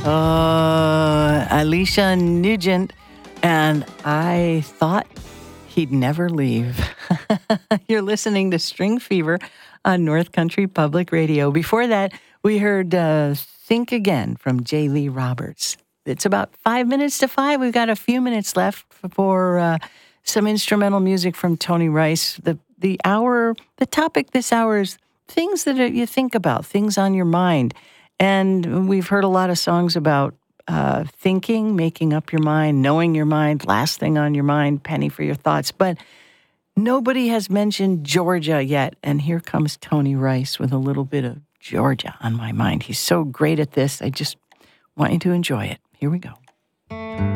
Alicia Nugent, and I thought he'd never leave. You're listening to String Fever on North Country Public Radio. Before that, we heard Think Again from J. Lee Roberts. It's about 5 minutes to 5. We've got a few minutes left for some instrumental music from Tony Rice. The topic this hour is things that you think about, things on your mind. And we've heard a lot of songs about thinking, making up your mind, knowing your mind, last thing on your mind, penny for your thoughts. But nobody has mentioned Georgia yet. And here comes Tony Rice with a little bit of Georgia on my mind. He's so great at this. I just want you to enjoy it. Here we go.